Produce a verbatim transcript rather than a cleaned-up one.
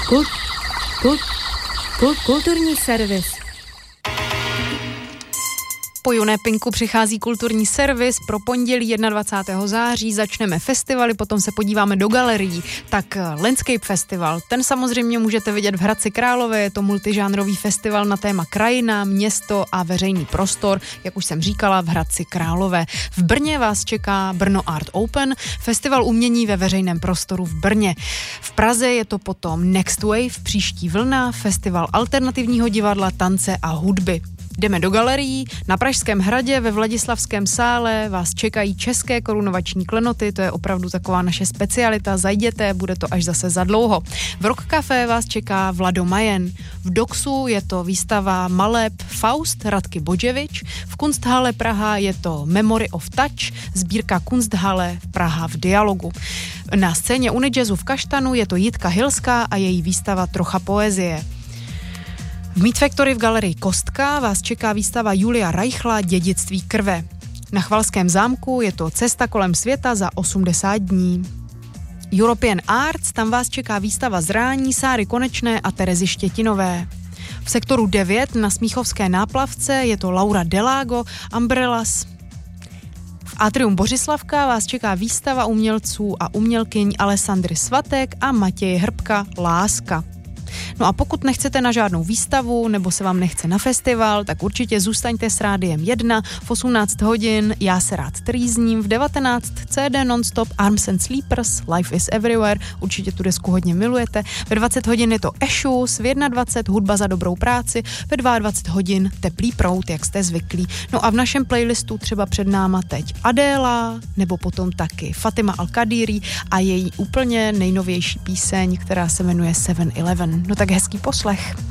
Kult, kult, kult, kulturní servis. Po Juné Pinku přichází kulturní servis. Pro pondělí dvacátého prvního září začneme festivaly, potom se podíváme do galerií. Tak Landscape Festival, ten samozřejmě můžete vidět v Hradci Králové, je to multižánrový festival na téma krajina, město a veřejný prostor, jak už jsem říkala, v Hradci Králové. V Brně vás čeká Brno Art Open, festival umění ve veřejném prostoru v Brně. V Praze je to potom Next Wave, příští vlna, festival alternativního divadla, tance a hudby. Jdeme do galerií. Na Pražském hradě ve Vladislavském sále vás čekají české korunovační klenoty, to je opravdu taková naše specialita, zajděte, bude to až zase za dlouho. V Rock Café vás čeká Vlado Majen. V Doxu je to výstava maleb Faust Radky Bodževič, v Kunsthalle Praha je to Memory of Touch, sbírka Kunsthalle Praha v dialogu. Na scéně Unijazzu v Kaštanu je to Jitka Hilská a její výstava Trocha poezie. V Meat Factory v galerii Kostka vás čeká výstava Julia Reichla Dědictví krve. Na Chvalském zámku je to Cesta kolem světa za osmdesát dní. European Arts, tam vás čeká výstava Zrání Sáry Konečné a Terezy Štětinové. V sektoru devět na Smíchovské náplavce je to Laura Delago, Umbrellas. V Atrium Bořislavka vás čeká výstava umělců a umělkyň Alessandry Svatek a Matěje Hrbka Láska. No a pokud nechcete na žádnou výstavu nebo se vám nechce na festival, tak určitě zůstaňte s Rádiem jedna v osmnáct hodin Já se rád trýzním, v devatenáct C D Nonstop Arms and Sleepers, Life is Everywhere, určitě tu desku hodně milujete, ve dvacet hodin je to Ešus, v dvacet jedna Hudba za dobrou práci, ve dvacet dva hodin Teplý proud, jak jste zvyklí. No a v našem playlistu třeba před náma teď Adéla, nebo potom taky Fatima Al-Kadiri a její úplně nejnovější píseň, která se jmenuje seven eleven. No tak hezký poslech.